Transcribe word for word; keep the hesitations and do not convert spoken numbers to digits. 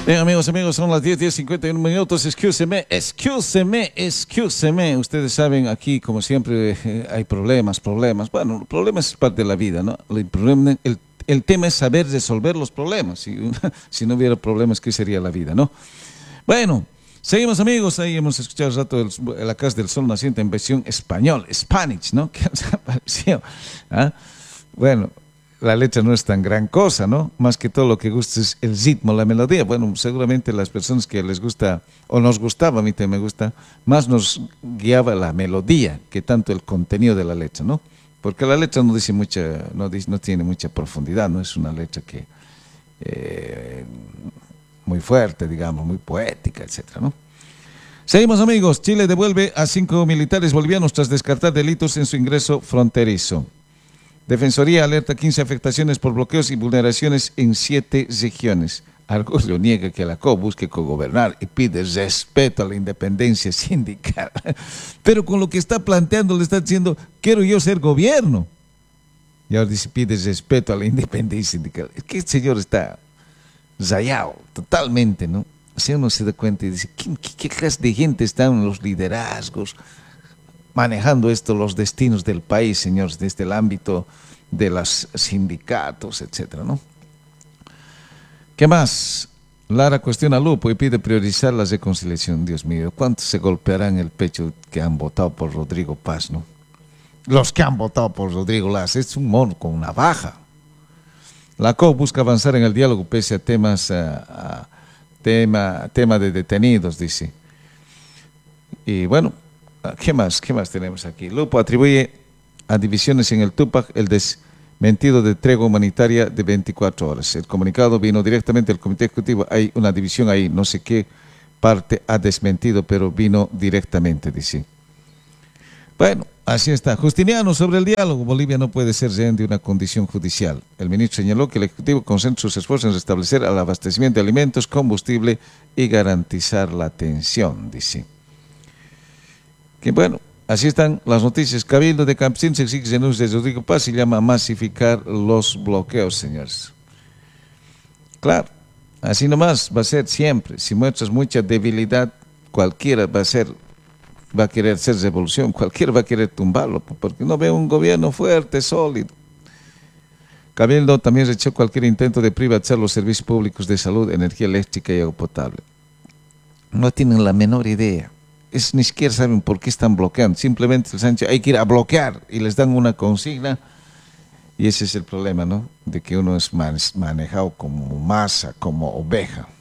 Bien, amigos, amigos, son las diez, diez, cincuenta y uno minutos. Excúseme, excúseme, excúseme. Ustedes saben, aquí, como siempre, eh, hay problemas, problemas. Bueno, problemas es parte de la vida, ¿no? El, problema, el, el tema es saber resolver los problemas. Si, si no hubiera problemas, ¿qué sería la vida, no? Bueno, seguimos, amigos. Ahí hemos escuchado el rato el, la Casa del Sol Naciente en versión español, Spanish, ¿no? ¿Qué os ha parecido? ¿Ah? Bueno, la letra no es tan gran cosa, ¿no? Más que todo lo que gusta es el ritmo, la melodía. Bueno, seguramente las personas que les gusta, o nos gustaba, a mí también me gusta, más nos guiaba la melodía que tanto el contenido de la letra, ¿no? Porque la letra no dice mucha, no, dice, no tiene mucha profundidad, no es una letra que eh, muy fuerte, digamos, muy poética, etcétera, ¿no? Seguimos, amigos. Chile devuelve a cinco militares bolivianos tras descartar delitos en su ingreso fronterizo. Defensoría alerta quince afectaciones por bloqueos y vulneraciones en siete regiones. Argüello niega que la C O busque cogobernar y pide respeto a la independencia sindical. Pero con lo que está planteando le está diciendo, quiero yo ser gobierno. Y ahora dice, pide respeto a la independencia sindical. Es que el señor está rayado totalmente, ¿no? O sea, uno se da cuenta y dice, ¿qué, qué, qué clase de gente están en los liderazgos manejando esto, los destinos del país, señores, desde el ámbito de los sindicatos, etcétera, ¿no? ¿Qué más? Lara cuestiona a Lupo y pide priorizar la reconciliación. Dios mío, ¿cuántos se golpearán el pecho que han votado por Rodrigo Paz, no? Los que han votado por Rodrigo Paz, es un mono con una baja. La C O busca avanzar en el diálogo pese a temas, a, a tema, tema de detenidos, dice. Y bueno, ¿qué más? ¿Qué más tenemos aquí? Lupo atribuye a divisiones en el Tupac el desmentido de tregua humanitaria de veinticuatro horas. El comunicado vino directamente del Comité Ejecutivo. Hay una división ahí, no sé qué parte ha desmentido, pero vino directamente, dice. Bueno, así está. Justiniano, sobre el diálogo. Bolivia no puede ser rehén de una condición judicial. El ministro señaló que el Ejecutivo concentra sus esfuerzos en restablecer el abastecimiento de alimentos, combustible y garantizar la atención, dice. Que bueno, así están las noticias. Cabildo de Campesinos exige denuncias de Rodrigo Paz y llama a masificar los bloqueos, señores. Claro, así nomás va a ser siempre. Si muestras mucha debilidad, cualquiera va a ser, va a querer hacer revolución, cualquiera va a querer tumbarlo, porque no ve un gobierno fuerte, sólido. Cabildo también rechazó cualquier intento de privatizar los servicios públicos de salud, energía eléctrica y agua potable. No tienen la menor idea. Es, ni siquiera saben por qué están bloqueando, simplemente les han dicho hay que ir a bloquear y les dan una consigna y ese es el problema, ¿no? De que uno es manejado como masa, como oveja.